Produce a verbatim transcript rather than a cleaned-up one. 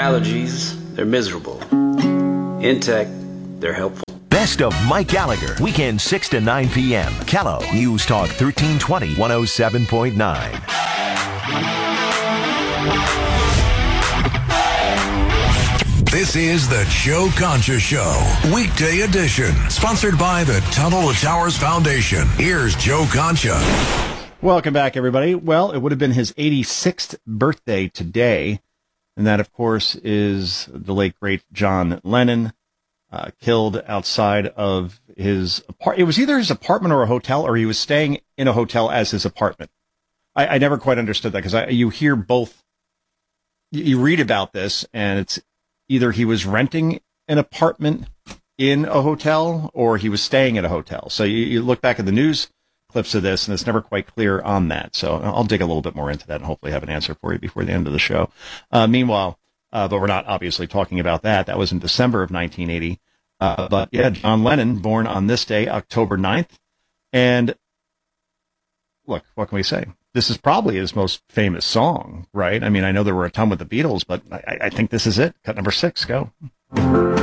allergies, they're miserable. In tech, they're helpful. Best of Mike Gallagher, weekend six to nine p.m. Callow, News Talk thirteen twenty, one oh seven point nine. This is the Joe Concha Show, weekday edition, sponsored by the Tunnel to Towers Foundation. Here's Joe Concha. Welcome back, everybody. Well, it would have been his eighty-sixth birthday today, and that, of course, is the late, great John Lennon, uh, killed outside of his apartment. It was either his apartment or a hotel, or he was staying in a hotel as his apartment. I, I never quite understood that, because you hear both. You read about this, and it's either he was renting an apartment in a hotel or he was staying at a hotel. So you, you look back at the news clips of this, and it's never quite clear on that. So I'll dig a little bit more into that and hopefully have an answer for you before the end of the show. Uh, meanwhile, uh, but we're not obviously talking about that. That was in December of nineteen eighty. Uh, but yeah, John Lennon, born on this day, October ninth. And look, what can we say? This is probably his most famous song, right? I mean, I know there were a ton with the Beatles, but I, I think this is it. Cut number six, go.